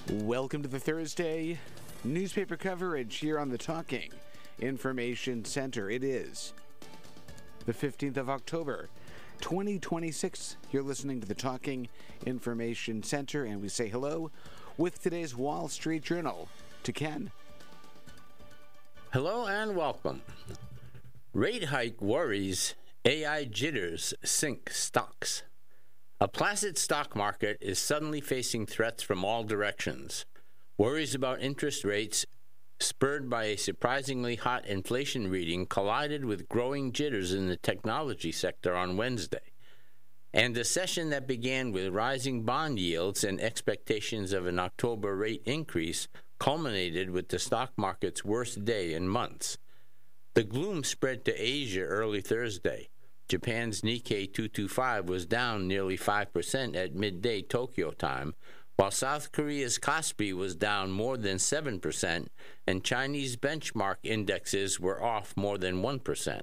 Welcome to the Thursday newspaper coverage here on the Talking Information Center. It is the 15th of October, 2026. You're listening to the Talking Information Center, and we say hello with today's Wall Street Journal to Ken. Hello and welcome. Rate hike worries, AI jitters sink stocks. A placid stock market is suddenly facing threats from all directions. Worries about interest rates, spurred by a surprisingly hot inflation reading, collided with growing jitters in the technology sector on Wednesday. And a session that began with rising bond yields and expectations of an October rate increase culminated with the stock market's worst day in months. The gloom spread to Asia early Thursday. Japan's Nikkei 225 was down nearly 5% at midday Tokyo time, while South Korea's Kospi was down more than 7%, and Chinese benchmark indexes were off more than 1%.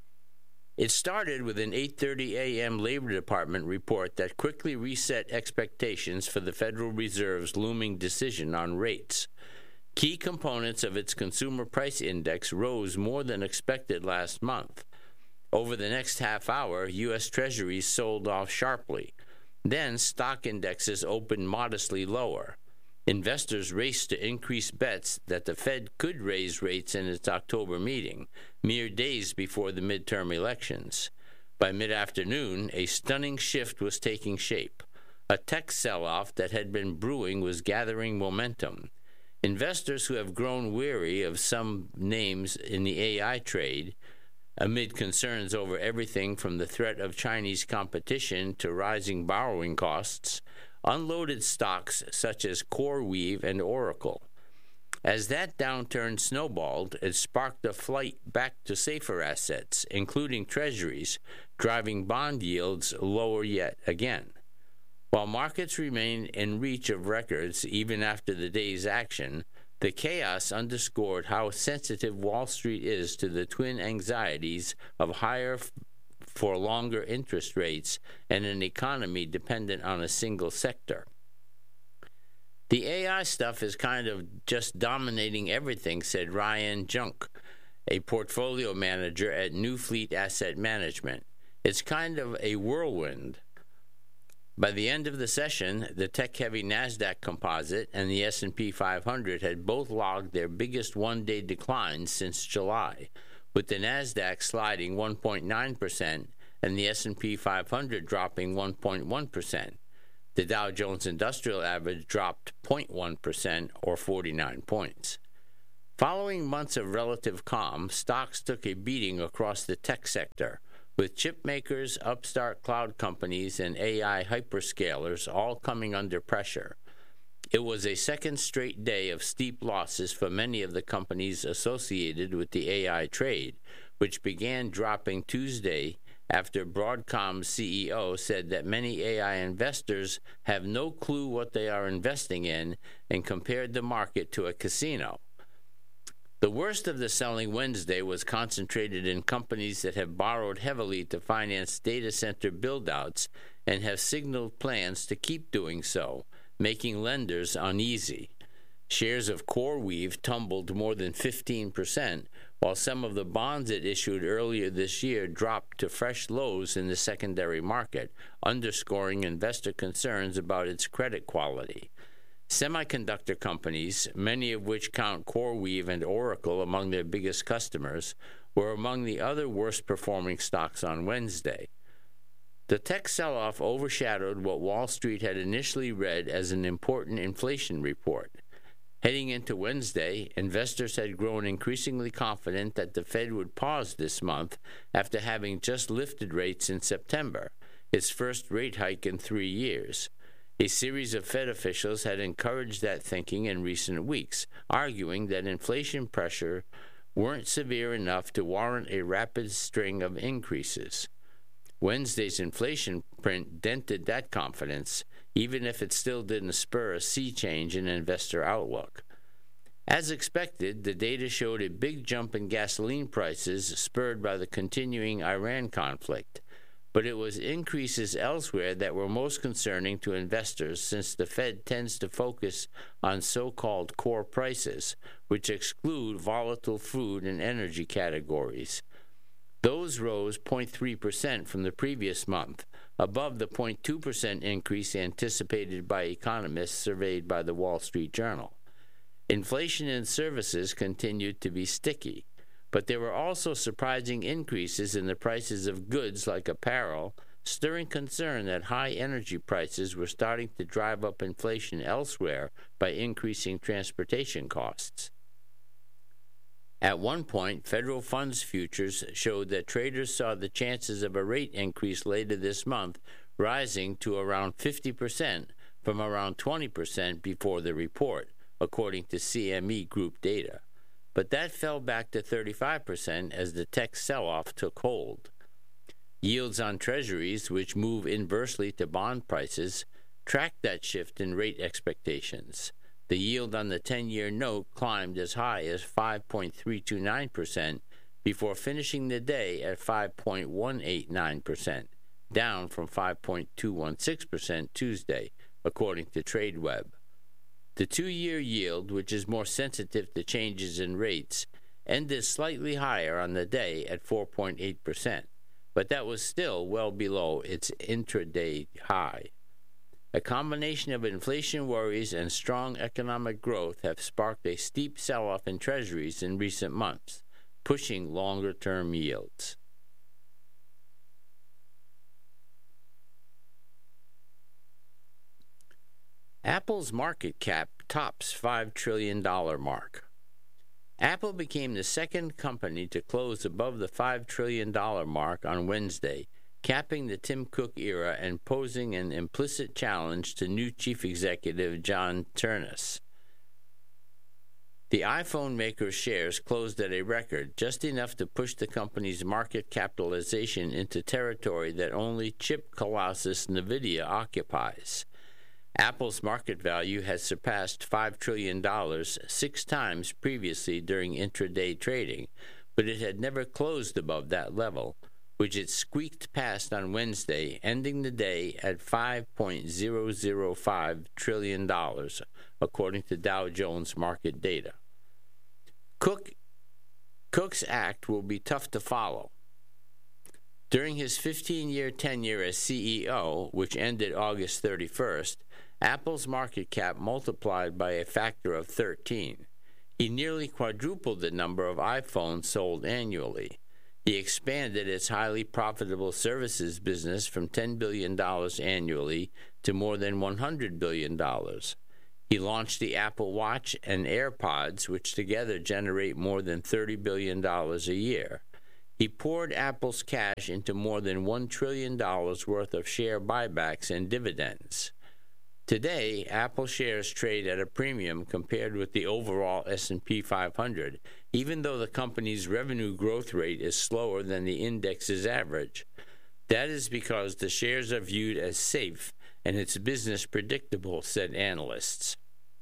It started with an 8:30 a.m. Labor Department report that quickly reset expectations for the Federal Reserve's looming decision on rates. Key components of its consumer price index rose more than expected last month. Over the next half hour, U.S. Treasuries sold off sharply. Then stock indexes opened modestly lower. Investors raced to increase bets that the Fed could raise rates in its October meeting, mere days before the midterm elections. By mid-afternoon, a stunning shift was taking shape. A tech sell-off that had been brewing was gathering momentum. Investors who have grown weary of some names in the AI trade, amid concerns over everything from the threat of Chinese competition to rising borrowing costs, unloaded stocks such as CoreWeave and Oracle. As that downturn snowballed, it sparked a flight back to safer assets, including treasuries, driving bond yields lower yet again. While markets remain in reach of records even after the day's action, the chaos underscored how sensitive Wall Street is to the twin anxieties of higher for longer interest rates and an economy dependent on a single sector. The AI stuff is kind of just dominating everything, said Ryan Junk, a portfolio manager at New Fleet Asset Management. It's kind of a whirlwind. By the end of the session, the tech-heavy NASDAQ Composite and the S&P 500 had both logged their biggest one-day declines since July, with the NASDAQ sliding 1.9% and the S&P 500 dropping 1.1%. The Dow Jones Industrial Average dropped 0.1% or 49 points. Following months of relative calm, stocks took a beating across the tech sector, with chip makers, upstart cloud companies, and AI hyperscalers all coming under pressure. It was a second straight day of steep losses for many of the companies associated with the AI trade, which began dropping Tuesday after Broadcom's CEO said that many AI investors have no clue what they are investing in and compared the market to a casino. The worst of the selling Wednesday was concentrated in companies that have borrowed heavily to finance data center build-outs and have signaled plans to keep doing so, making lenders uneasy. Shares of CoreWeave tumbled more than 15%, while some of the bonds it issued earlier this year dropped to fresh lows in the secondary market, underscoring investor concerns about its credit quality. Semiconductor companies, many of which count CoreWeave and Oracle among their biggest customers, were among the other worst-performing stocks on Wednesday. The tech sell-off overshadowed what Wall Street had initially read as an important inflation report. Heading into Wednesday, investors had grown increasingly confident that the Fed would pause this month after having just lifted rates in September, its first rate hike in 3 years. A series of Fed officials had encouraged that thinking in recent weeks, arguing that inflation pressure weren't severe enough to warrant a rapid string of increases. Wednesday's inflation print dented that confidence, even if it still didn't spur a sea change in investor outlook. As expected, the data showed a big jump in gasoline prices spurred by the continuing Iran conflict. but it was increases elsewhere that were most concerning to investors, since the Fed tends to focus on so-called core prices, which exclude volatile food and energy categories. Those rose 0.3% from the previous month, above the 0.2% increase anticipated by economists surveyed by the Wall Street Journal. Inflation in services continued to be sticky, but there were also surprising increases in the prices of goods like apparel, stirring concern that high energy prices were starting to drive up inflation elsewhere by increasing transportation costs. At one point, federal funds futures showed that traders saw the chances of a rate increase later this month rising to around 50% from around 20% before the report, according to CME Group data. But that fell back to 35% as the tech sell-off took hold. Yields on treasuries, which move inversely to bond prices, tracked that shift in rate expectations. The yield on the 10-year note climbed as high as 5.329% before finishing the day at 5.189%, down from 5.216% Tuesday, according to TradeWeb. The 2-year yield, which is more sensitive to changes in rates, ended slightly higher on the day at 4.8%, but that was still well below its intraday high. A combination of inflation worries and strong economic growth have sparked a steep sell-off in treasuries in recent months, pushing longer-term yields. Apple's market cap tops $5 trillion mark. Apple became the second company to close above the $5 trillion mark on Wednesday, capping the Tim Cook era and posing an implicit challenge to new chief executive John Ternus. The iPhone maker's shares closed at a record, just enough to push the company's market capitalization into territory that only chip colossus NVIDIA occupies. Apple's market value has surpassed $5 trillion 6 times previously during intraday trading, but it had never closed above that level, which it squeaked past on Wednesday, ending the day at $5.005 trillion, according to Dow Jones market data. Cook's act will be tough to follow. During his 15-year tenure as CEO, which ended August 31st, Apple's market cap multiplied by a factor of 13. He nearly quadrupled the number of iPhones sold annually. He expanded its highly profitable services business from $10 billion annually to more than $100 billion. He launched the Apple Watch and AirPods, which together generate more than $30 billion a year. He poured Apple's cash into more than $1 trillion worth of share buybacks and dividends. Today, Apple shares trade at a premium compared with the overall S&P 500, even though the company's revenue growth rate is slower than the index's average. That is because the shares are viewed as safe and its business predictable, said analysts.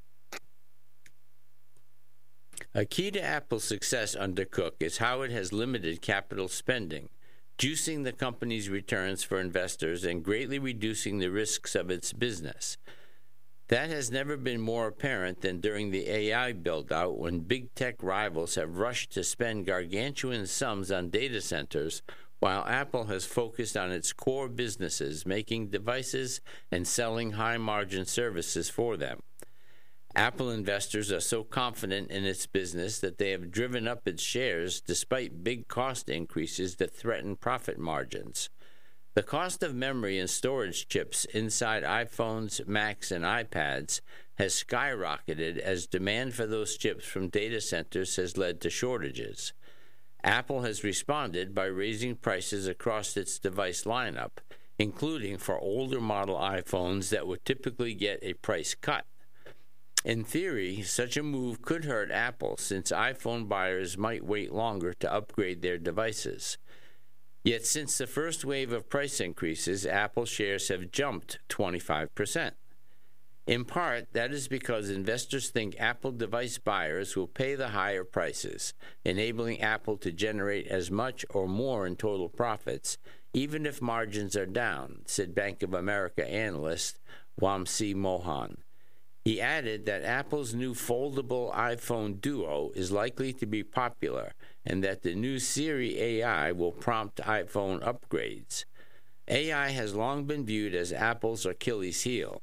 A key to Apple's success under Cook is how it has limited capital spending, juicing the company's returns for investors and greatly reducing the risks of its business. That has never been more apparent than during the AI build-out, when big tech rivals have rushed to spend gargantuan sums on data centers, while Apple has focused on its core businesses, making devices and selling high-margin services for them. Apple investors are so confident in its business that they have driven up its shares despite big cost increases that threaten profit margins. The cost of memory and storage chips inside iPhones, Macs, and iPads has skyrocketed as demand for those chips from data centers has led to shortages. Apple has responded by raising prices across its device lineup, including for older model iPhones that would typically get a price cut. In theory, such a move could hurt Apple, since iPhone buyers might wait longer to upgrade their devices. Yet since the first wave of price increases, Apple shares have jumped 25%. In part, that is because investors think Apple device buyers will pay the higher prices, enabling Apple to generate as much or more in total profits, even if margins are down, said Bank of America analyst Wamsi Mohan. He added that Apple's new foldable iPhone Duo is likely to be popular and that the new Siri AI will prompt iPhone upgrades. AI has long been viewed as Apple's Achilles heel.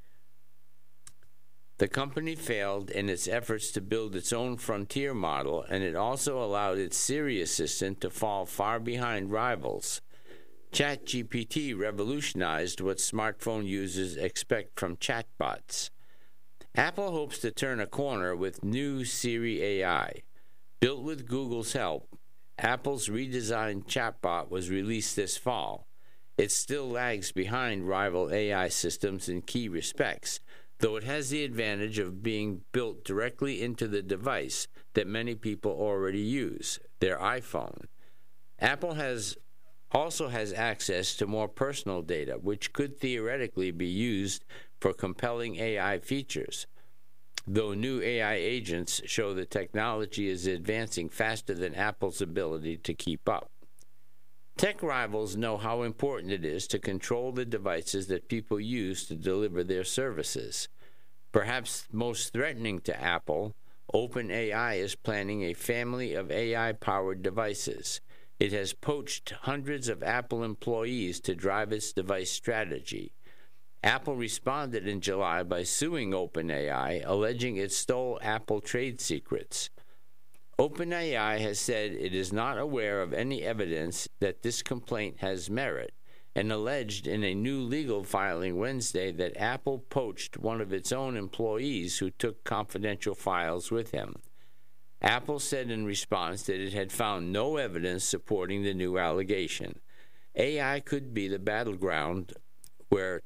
The company failed in its efforts to build its own frontier model, and it also allowed its Siri assistant to fall far behind rivals. ChatGPT revolutionized what smartphone users expect from chatbots. Apple hopes to turn a corner with new Siri AI. Built with Google's help, Apple's redesigned chatbot was released this fall. It still lags behind rival AI systems in key respects, though it has the advantage of being built directly into the device that many people already use, their iPhone. Apple also has access to more personal data, which could theoretically be used for compelling AI features, though new AI agents show the technology is advancing faster than Apple's ability to keep up. Tech rivals know how important it is to control the devices that people use to deliver their services. Perhaps most threatening to Apple, OpenAI is planning a family of AI-powered devices. It has poached hundreds of Apple employees to drive its device strategy. Apple responded in July by suing OpenAI, alleging it stole Apple trade secrets. OpenAI has said it is not aware of any evidence that this complaint has merit, and alleged in a new legal filing Wednesday that Apple poached one of its own employees who took confidential files with him. Apple said in response that it had found no evidence supporting the new allegation. AI could be the battleground where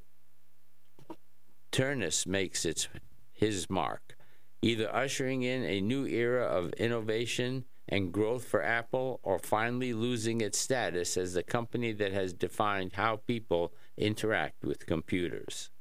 Turnus makes his mark, either ushering in a new era of innovation and growth for Apple, or finally losing its status as the company that has defined how people interact with computers.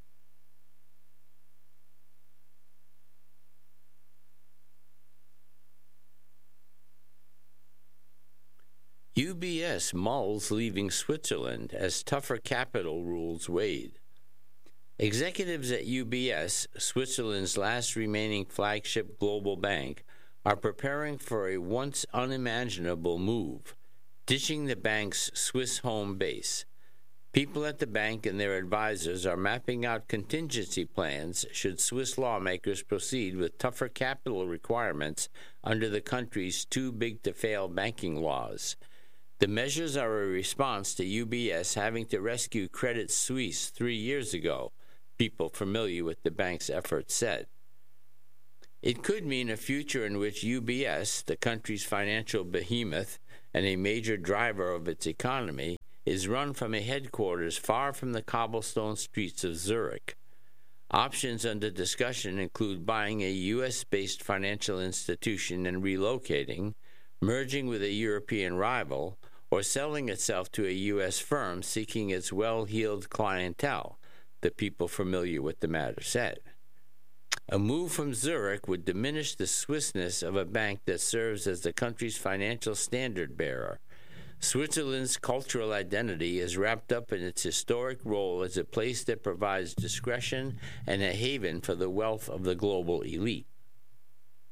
UBS mulls leaving Switzerland as tougher capital rules weighed. Executives at UBS, Switzerland's last remaining flagship global bank, are preparing for a once unimaginable move, ditching the bank's Swiss home base. People at the bank and their advisors are mapping out contingency plans should Swiss lawmakers proceed with tougher capital requirements under the country's too-big-to-fail banking laws. The measures are a response to UBS having to rescue Credit Suisse 3 years ago, people familiar with the bank's efforts said. It could mean a future in which UBS, the country's financial behemoth and a major driver of its economy, is run from a headquarters far from the cobblestone streets of Zurich. Options under discussion include buying a U.S.-based financial institution and relocating, merging with a European rival, or selling itself to a U.S. firm seeking its well-heeled clientele, the people familiar with the matter said. A move from Zurich would diminish the Swissness of a bank that serves as the country's financial standard-bearer. Switzerland's cultural identity is wrapped up in its historic role as a place that provides discretion and a haven for the wealth of the global elite.